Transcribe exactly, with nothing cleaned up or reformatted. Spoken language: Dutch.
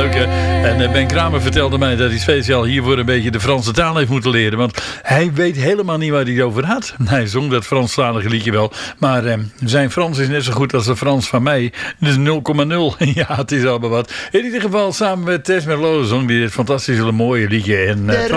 leuk, hè? En uh, Ben Kramer vertelde mij dat hij speciaal hiervoor een beetje de Franse taal heeft moeten leren. Want hij weet helemaal niet waar hij het over had. Hij zong dat Franstalige liedje wel. Maar uh, zijn Frans is net zo goed als de Frans van mij. Dus nul komma nul. Ja, het is allemaal wat. In ieder geval, samen met Tess Merlot zong hij dit fantastische mooie liedje. En uh,